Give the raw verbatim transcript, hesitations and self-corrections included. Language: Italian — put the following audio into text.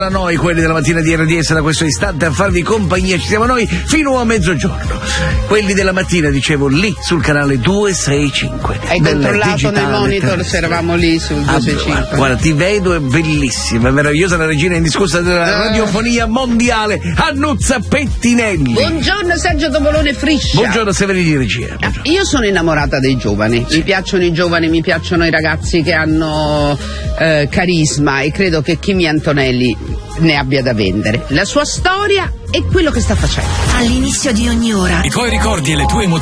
A noi, quelli della mattina di R D S, da questo istante a farvi compagnia ci siamo noi fino a mezzogiorno. Quelli della mattina, dicevo, lì sul canale duecentosessantacinque. Hai controllato nel monitor se eravamo lì sul duecentosessantacinque? Ah, guarda, ti vedo, è bellissima, è meravigliosa, la regina indiscussa della uh. radiofonia mondiale, Annuzza Pettinelli. Buongiorno Sergio Topolone Friscia. Buongiorno Severini di regia. Ah, io sono innamorata dei giovani, sì. Mi piacciono i giovani, mi piacciono i ragazzi che hanno eh, carisma, e credo che Kimi Antonelli ne abbia da vendere. La sua storia è quello che sta facendo. All'inizio di ogni ora i tuoi ricordi e le tue emozioni